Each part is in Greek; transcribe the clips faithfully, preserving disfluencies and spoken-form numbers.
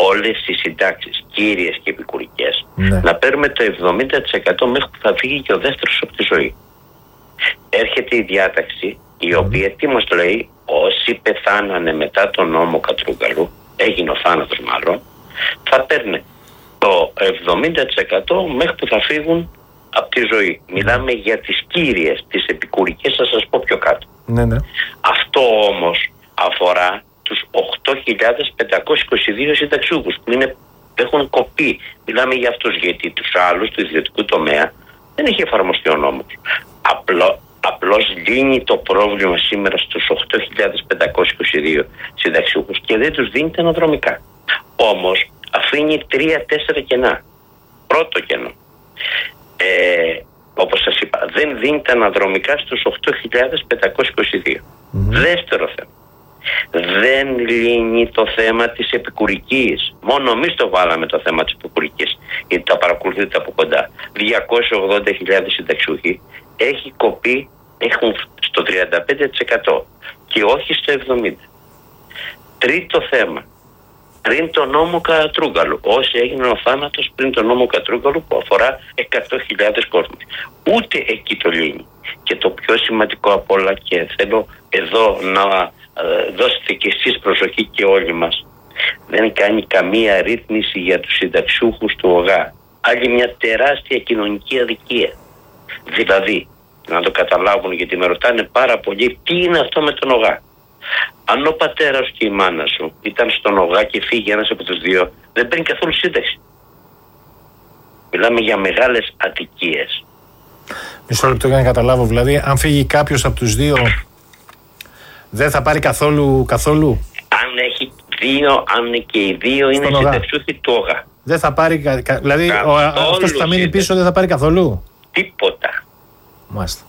όλες τις συντάξεις, κύριες και επικουρικές, ναι. να παίρνουμε το εβδομήντα τοις εκατό μέχρι που θα φύγει και ο δεύτερος από τη ζωή. Έρχεται η διάταξη η οποία τι μας λέει, όσοι πεθάνανε μετά τον νόμο Κατρούγκαλου, έγινε ο θάνατος μάλλον, θα παίρνει το εβδομήντα τοις εκατό μέχρι που θα φύγουν από τη ζωή. Μιλάμε για τις κύριες, τις επικουρικές, θα σας πω πιο κάτω. Ναι, ναι. Αυτό όμως αφορά τους οκτώ χιλιάδες πεντακόσιους είκοσι δύο συνταξιούχους που είναι, έχουν κοπεί. Μιλάμε για αυτούς, γιατί τους άλλους του ιδιωτικού τομέα δεν έχει εφαρμοστεί ο νόμος. Απλό, απλώς λύνει το πρόβλημα σήμερα στους οκτώ χιλιάδες πεντακόσιους είκοσι δύο συνταξιούχους και δεν τους δίνει τα αναδρομικά. Όμως αφήνει τρία-τέσσερα κενά. Πρώτο κενό. Ε, όπως σας είπα, δεν δίνει τα αναδρομικά στους οκτώ χιλιάδες πεντακόσιους είκοσι δύο. Mm-hmm. Δεύτερο θέμα. Δεν λύνει το θέμα της επικουρικής. Μόνο εμείς το βάλαμε το θέμα της επικουρικής, γιατί τα παρακολουθείτε από κοντά. διακόσιες ογδόντα χιλιάδες συνταξιούχοι έχει κοπεί, έχουν στο τριάντα πέντε τοις εκατό και όχι στο εβδομήντα τοις εκατό. Τρίτο θέμα. Πριν τον νόμο Κατρούγκαλου, όσοι έγινε ο θάνατος πριν τον νόμο Κατρούγκαλου που αφορά εκατό χιλιάδες κόσμους. Ούτε εκεί το λύνει. Και το πιο σημαντικό απ' όλα, και θέλω εδώ να ε, δώσετε και εσείς προσοχή και όλοι μας, δεν κάνει καμία ρύθμιση για τους συνταξιούχους του ΟΓΑ. Άλλη μια τεράστια κοινωνική αδικία. Δηλαδή, να το καταλάβουν, γιατί με ρωτάνε πάρα πολύ τι είναι αυτό με τον ΟΓΑ. Αν ο πατέρας και η μάνα σου ήταν στον ΟΓΑ και φύγει ένας από τους δύο, δεν παίρνει καθόλου σύνταξη. Μιλάμε για μεγάλες αδικίες. Μισό λεπτό για να καταλάβω, δηλαδή, αν φύγει κάποιος από τους δύο, δεν θα πάρει καθόλου, καθόλου. Αν έχει δύο, αν και οι δύο είναι συνταξιούχοι του ΟΓΑ. Δεν θα πάρει, δηλαδή, αυτός που θα μείνει πίσω δεν θα πάρει καθόλου. Τίποτα. Μάλιστα.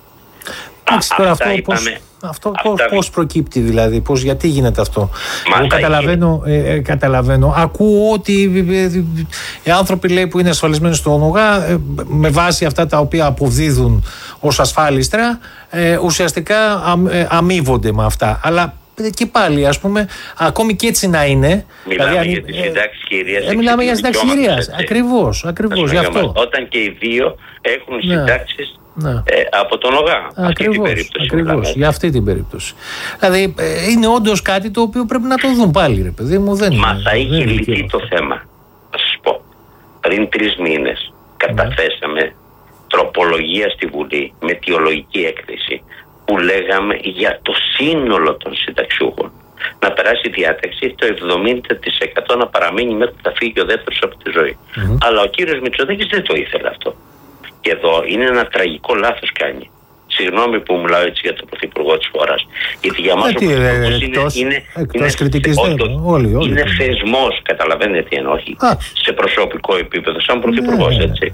Εντάξει, τώρα αυτό, πώς, αυτό πώς, πώς προκύπτει, δηλαδή, πώς, γιατί γίνεται αυτό. Εγώ καταλαβαίνω, ε, ε, καταλαβαίνω, ακούω ότι ε, ε, οι άνθρωποι, λέει, που είναι ασφαλισμένοι στον ΟΓΑ, ε, με βάση αυτά τα οποία αποδίδουν ως ασφάλιστρα, ε, ουσιαστικά αμ, ε, αμείβονται με αυτά. Αλλά ε, και πάλι, ας πούμε, ακόμη και έτσι να είναι. Μιλάμε δηλαδή, για τη συντάξη κυρίας. Ε, μιλάμε για συντάξη κυρίας. Ακριβώς, ακριβώς, γι' αυτό. Όταν και οι δύο έχουν ναι. συντάξεις. Ναι. Ε, από τον ΟΓΑ. Ακριβώς, αυτή την περίπτωση. Ακριβώς, για αυτή την περίπτωση. Δηλαδή ε, είναι όντως κάτι το οποίο πρέπει να το δουν πάλι, ρε παιδί μου. Δεν Μα είναι, θα είχε λυθεί είναι το θέμα. Θα σας πω. Πριν τρεις μήνες καταθέσαμε ναι. τροπολογία στη Βουλή με αιτιολογική έκθεση που λέγαμε για το σύνολο των συνταξιούχων να περάσει διάταξη το εβδομήντα τοις εκατό να παραμείνει μέχρι που θα φύγει ο δεύτερος από τη ζωή. Mm-hmm. Αλλά ο κύριος Μητσοτάκης δεν το ήθελε αυτό. Και εδώ είναι ένα τραγικό λάθος κάνει. Συγγνώμη που μιλάω έτσι για τον Πρωθυπουργό της χώρας. Γιατί για μας ο Πρωθυπουργός είναι, είναι, είναι, κριτικής σε, δεν, όλοι, όλοι, είναι όλοι. θεσμός, καταλαβαίνετε τι εννοώ, σε προσωπικό επίπεδο, σαν Πρωθυπουργός, ναι, έτσι.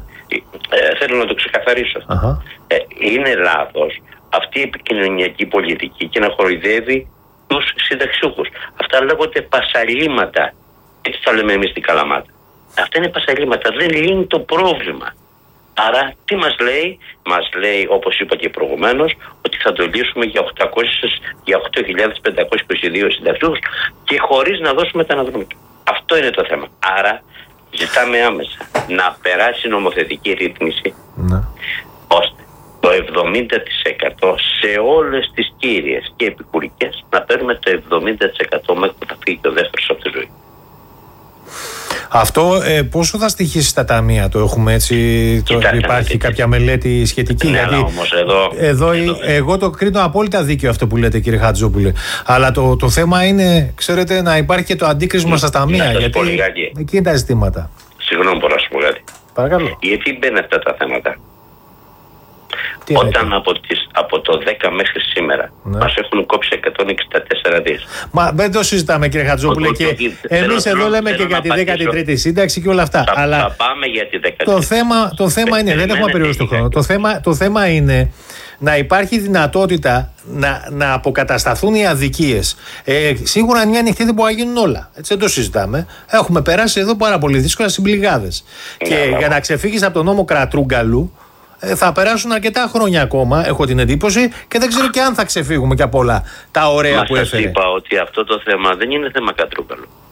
Ε, θέλω να το ξεκαθαρίσω. Uh-huh. Ε, είναι λάθος αυτή η επικοινωνιακή πολιτική και να χοροϊδεύει τους συνταξιούχους. Αυτά λέγονται πασαλήματα. Έτσι τα λέμε εμείς στην Καλαμάτα. Αυτά είναι πασαλήματα, δεν λύνει το πρόβλημα. Άρα τι μας λέει, μας λέει όπως είπα και προηγουμένως ότι θα το λύσουμε για, για οκτώ χιλιάδες πεντακόσιους είκοσι δύο συνταξιούχους και χωρίς να δώσουμε τα αναδρομικά. Αυτό είναι το θέμα. Άρα ζητάμε άμεσα να περάσει νομοθετική ρύθμιση ναι. ώστε το εβδομήντα τοις εκατό σε όλες τις κύριες και επικουρικές να παίρνουμε το εβδομήντα τοις εκατό μέχρι που θα φύγει ο δεύτερος από τη ζωή. Αυτό ε, πόσο θα στοιχήσει στα ταμεία, το έχουμε έτσι, το, Κοιτάξτε, υπάρχει ναι, κάποια μελέτη σχετική? Ναι, γιατί όμως εδώ, εδώ, εδώ, εγώ το κρίνω απόλυτα δίκαιο αυτό που λέτε, κύριε Χατζόπουλε. Αλλά το, το θέμα είναι, ξέρετε, να υπάρχει και το αντίκρισμα στα ταμεία. Γιατί εκεί είναι τα ζητήματα. Συγγνώμη που να σου πω κάτι. Παρακαλώ. Γιατί μπαίνουν αυτά τα θέματα? Τι Όταν από, τις, από το δέκα μέχρι σήμερα ναι. μας έχουν κόψει εκατόν εξήντα τέσσερα δις. Μα δεν το συζητάμε, κύριε Χατζόπουλε, και εμείς εδώ λέμε και για τη δέκατη τρίτη σύνταξη και όλα αυτά. Θα, αλλά θα πάμε για τη δέκατη το θέμα, το θέμα είναι, δεν έχουμε περιοριστεί χρόνο. Το θέμα, το θέμα είναι να υπάρχει δυνατότητα να, να αποκατασταθούν οι αδικίες. Ε, σίγουρα μια νυχτή δεν μπορεί να γίνουν όλα. Έτσι δεν το συζητάμε. Έχουμε περάσει εδώ πάρα πολύ δύσκολα συμπληγάδες. Ναι, και ναι. για να ξεφύγεις από τον νόμο Κατρούγκαλου θα περάσουν αρκετά χρόνια ακόμα, έχω την εντύπωση, και δεν ξέρω και αν θα ξεφύγουμε και από όλα τα ωραία Μα που έφερε. Σας είπα ότι αυτό το θέμα δεν είναι θέμα Κατρούγκαλου.